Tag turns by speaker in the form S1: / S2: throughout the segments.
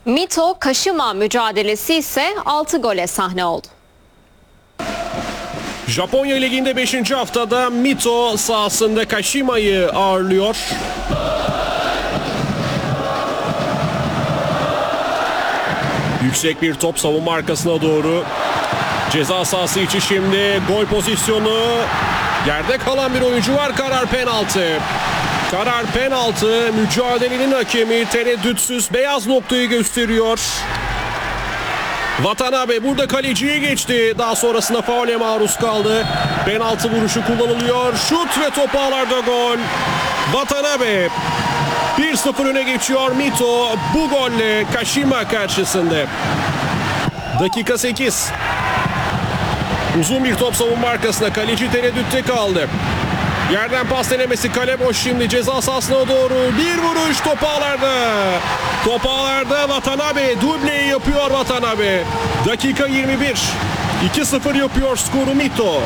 S1: Mito Kashima mücadelesi ise 6 gole sahne oldu.
S2: Japonya Ligi'nde 5. haftada Mito sahasında Kashima'yı ağırlıyor. Yüksek bir top savunma arkasına doğru. Ceza sahası içi şimdi gol pozisyonu. Yerde kalan bir oyuncu var, karar penaltı. Karar penaltı, mücadelenin hakemi tereddütsüz beyaz noktayı gösteriyor. Watanabe burada kaleciyi geçti. Daha sonrasında faule maruz kaldı. Penaltı vuruşu kullanılıyor. Şut ve top ağlarda gol. Watanabe 1-0 öne geçiyor Mito bu golle Kashima karşısında. Dakika 8. Uzun bir top savunma arkasında, kaleci tereddütte kaldı. Yerden pas denemesi, kale boş şimdi, ceza sahasına doğru bir vuruş, top ağlarda. Top ağlarda, Watanabe dubleyi yapıyor Watanabe. Dakika 21. 2-0 yapıyor skoru Mito.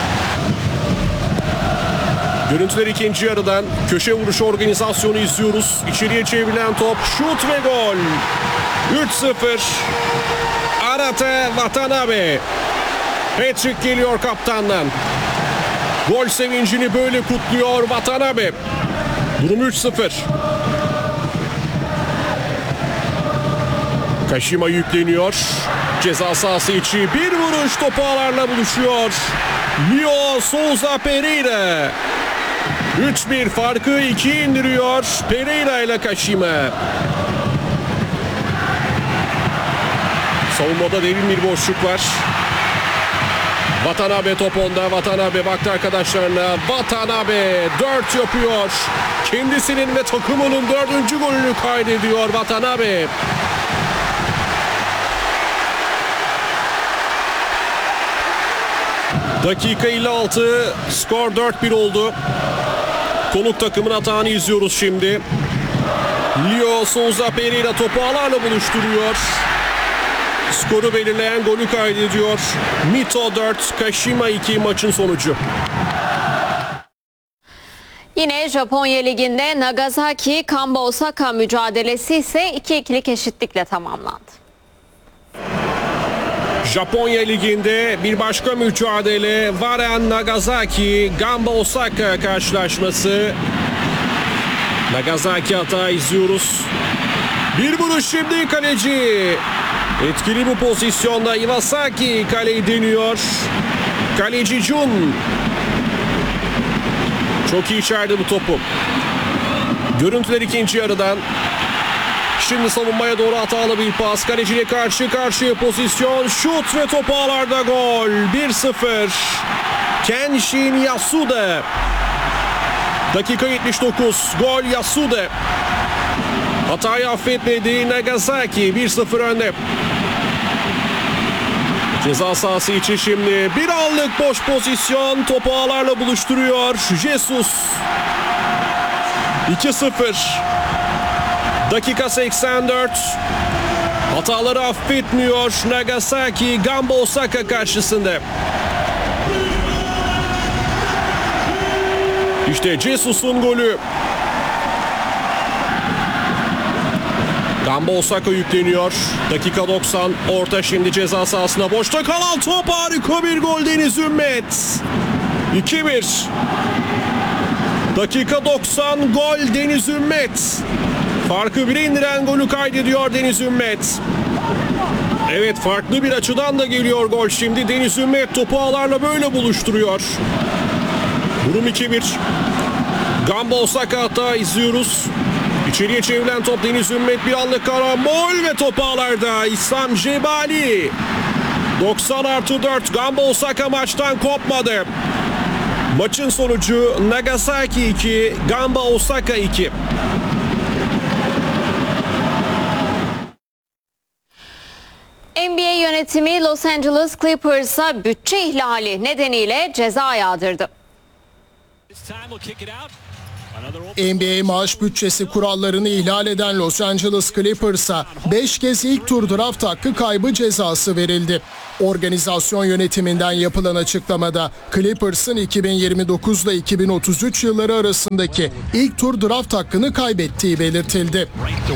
S2: Görüntüler ikinci yarıdan, köşe vuruş organizasyonu izliyoruz. İçeriye çevrilen top, şut ve gol. 3-0. Arata Watanabe. Hat-trick geliyor kaptandan. Gol sevincini böyle kutluyor Watanabe. Durum 3-0. Kashima yükleniyor. Ceza sahası içi bir vuruş, topu ağlarla buluşuyor. Leo Souza Pereira. 3-1 farkı 2'ye indiriyor Pereira ile Kashima. Savunmada derin bir boşluk var. Watanabe top onda. Watanabe baktı arkadaşlarına. Watanabe 4 yapıyor. Kendisinin ve takımının 4. golünü kaydediyor Watanabe. Dakika 56. Skor 4-1 oldu. Konuk takımın atağını izliyoruz şimdi. Leo Souza Pereira topu ağlarla buluşturuyor. Skoru belirleyen golü kaydediyor. Mito 4, Kashima 2 maçın sonucu.
S1: Yine Japonya Ligi'nde Nagasaki Gamba Osaka mücadelesi ise 2-2'lik eşitlikle tamamlandı.
S2: Japonya Ligi'nde bir başka mücadele, Varen Nagasaki Gamba Osaka karşılaşması. Nagasaki hata izliyoruz. Bir vuruş şimdi, kaleci. Etkili bu pozisyonda Iwasaki kaleyi deniyor. Kaleci Jun. Çok iyi içerdi bu topu. Görüntüler ikinci yarıdan. Şimdi savunmaya doğru hatalı bir pas. Kaleciyle karşı karşıya pozisyon. Şut ve top ağlarda gol. 1-0. Kenshin Yasuda. Dakika 79. Gol Yasuda. Hatayı affetmedi Nagasaki. 1-0 önde. Ceza sahası içi şimdi bir anlık boş pozisyon, topu ağlarla buluşturuyor Jesus. 2-0. Dakika 84. Hataları affetmiyor Nagasaki Gamba Osaka karşısında. İşte Jesus'un golü. Gamba Osaka yükleniyor. Dakika 90. Orta şimdi ceza sahasına. Boşta kalan top, harika bir gol Deniz Ümmet. 2-1. Dakika 90. Gol Deniz Ümmet. Farkı 1'e indiren golü kaydediyor Deniz Ümmet. Evet, farklı bir açıdan da geliyor gol şimdi. Deniz Ümmet topu ağlarla böyle buluşturuyor. Durum 2-1. Gamba Osaka hata izliyoruz. İçeriye çevrilen top, Deniz Ümmet bir anlık karambol ve top ağlarda. İslam Jebali. 90+4. Gamba Osaka maçtan kopmadı. Maçın sonucu Nagasaki 2, Gamba Osaka 2.
S1: NBA yönetimi Los Angeles Clippers'a bütçe ihlali nedeniyle ceza yağdırdı.
S3: NBA maaş bütçesi kurallarını ihlal eden Los Angeles Clippers'a 5 kez ilk tur draft hakkı kaybı cezası verildi. Organizasyon yönetiminden yapılan açıklamada Clippers'ın 2029 ile 2033 yılları arasındaki ilk tur draft hakkını kaybettiği belirtildi.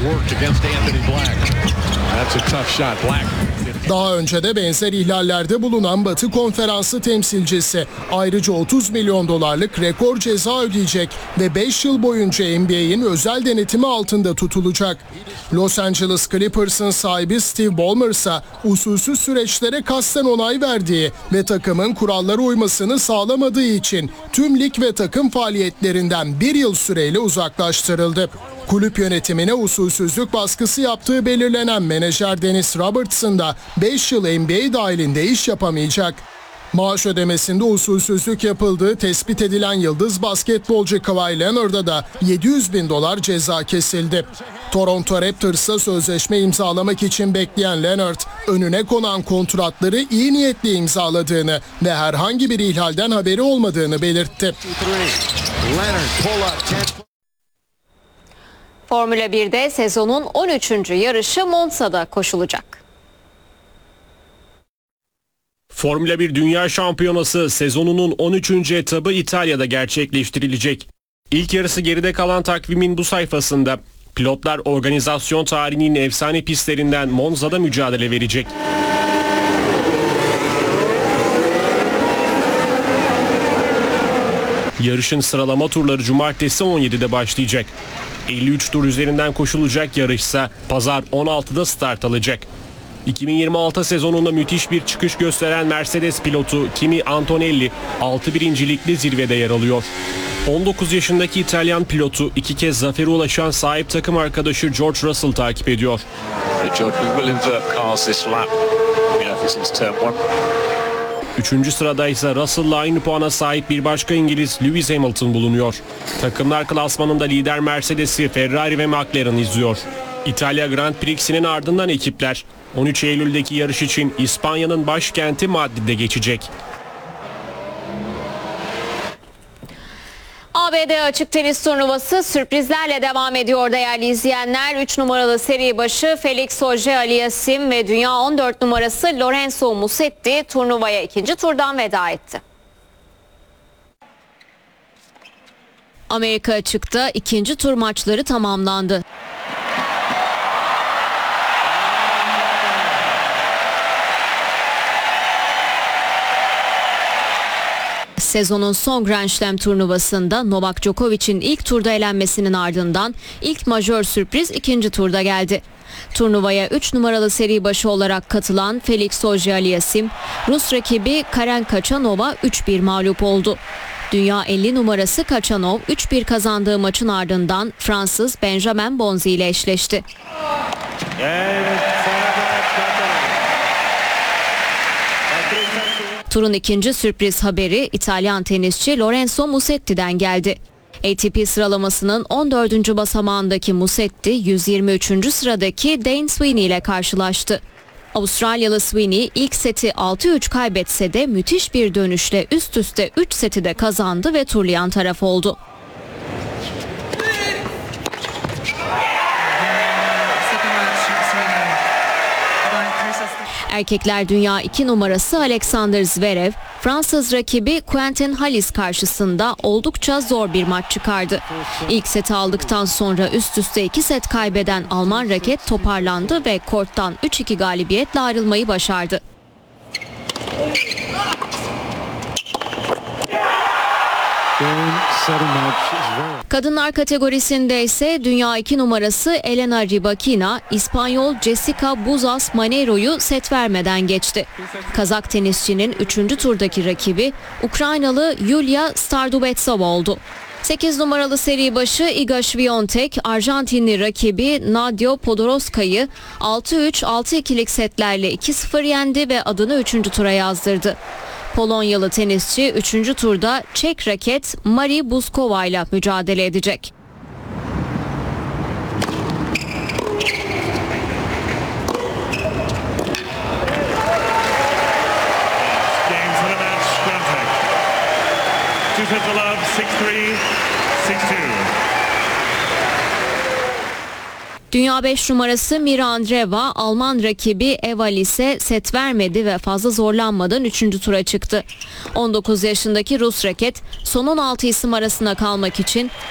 S3: Daha önce de benzer ihlallerde bulunan Batı Konferansı temsilcisi ayrıca 30 milyon dolarlık rekor ceza ödeyecek ve 5 yıl boyunca NBA'in özel denetimi altında tutulacak. Los Angeles Clippers'ın sahibi Steve Ballmer ise usulsüz süreçlere kasten onay verdiği ve takımın kurallara uymasını sağlamadığı için tüm lig ve takım faaliyetlerinden 1 yıl süreyle uzaklaştırıldı. Kulüp yönetimine usulsüzlük baskısı yaptığı belirlenen menajer Dennis Robertson da 5 yıl NBA dahilinde iş yapamayacak. Maaş ödemesinde usulsüzlük yapıldığı tespit edilen yıldız basketbolcu Kawhi Leonard'a da 700 bin dolar ceza kesildi. Toronto Raptors'a sözleşme imzalamak için bekleyen Leonard, önüne konan kontratları iyi niyetle imzaladığını ve herhangi bir ihlalden haberi olmadığını belirtti.
S1: Formula 1'de sezonun 13. yarışı Monza'da koşulacak.
S2: Formula 1 Dünya Şampiyonası sezonunun 13. etabı İtalya'da gerçekleştirilecek. İlk yarısı geride kalan takvimin bu sayfasında pilotlar organizasyon tarihinin efsane pistlerinden Monza'da mücadele verecek. Yarışın sıralama turları cumartesi 17'de başlayacak. 53 tur üzerinden koşulacak yarışsa pazar 16'da start alacak. 2026 sezonunda müthiş bir çıkış gösteren Mercedes pilotu Kimi Antonelli 6 birincilikli zirvede yer alıyor. 19 yaşındaki İtalyan pilotu 2 kez zafere ulaşan sahip takım arkadaşı George Russell takip ediyor. Üçüncü sırada ise Russell'la aynı puana sahip bir başka İngiliz Lewis Hamilton bulunuyor. Takımlar klasmanında lider Mercedes'i Ferrari ve McLaren izliyor. İtalya Grand Prix'sinin ardından ekipler 13 Eylül'deki yarış için İspanya'nın başkenti Madrid'de geçecek.
S1: ABD açık tenis turnuvası sürprizlerle devam ediyor değerli izleyenler. 3 numaralı seri başı Felix Auger-Aliassime ve dünya 14 numarası Lorenzo Musetti turnuvaya ikinci turdan veda etti. Amerika açıkta ikinci tur maçları tamamlandı. Sezonun son Grand Slam turnuvasında Novak Djokovic'in ilk turda elenmesinin ardından ilk majör sürpriz ikinci turda geldi. Turnuvaya 3 numaralı seri başı olarak katılan Felix Auger-Aliassime, Rus rakibi Karen Khachanow'a 3-1 mağlup oldu. Dünya 50 numarası Khachanov 3-1 kazandığı maçın ardından Fransız Benjamin Bonzi ile eşleşti. Turun ikinci sürpriz haberi İtalyan tenisçi Lorenzo Musetti'den geldi. ATP sıralamasının 14. basamağındaki Musetti 123. sıradaki Dane Sweeney ile karşılaştı. Avustralyalı Sweeney ilk seti 6-3 kaybetse de müthiş bir dönüşle üst üste 3 seti de kazandı ve turlayan taraf oldu. Erkekler dünya 2 numarası Alexander Zverev, Fransız rakibi Quentin Halys karşısında oldukça zor bir maç çıkardı. İlk seti aldıktan sonra üst üste 2 set kaybeden Alman raket toparlandı ve korttan 3-2 galibiyetle ayrılmayı başardı. Kadınlar kategorisinde ise dünya 2 numarası Elena Rybakina, İspanyol Jessica Buzas Manero'yu set vermeden geçti. Kazak tenisçinin 3. turdaki rakibi Ukraynalı Yulia Stardubetsova oldu. 8 numaralı seri başı Iga Świątek, Arjantinli rakibi Nadia Podoroska'yı 6-3, 6-2'lik setlerle 2-0 yendi ve adını 3. tura yazdırdı. Polonyalı tenisçi 3. turda Çek raket Mari Buzkova ile mücadele edecek. Dünya 5 numarası Mira Andreeva, Alman rakibi Eva Lis'e set vermedi ve fazla zorlanmadan 3. tura çıktı. 19 yaşındaki Rus raket son 16 isim arasına kalmak için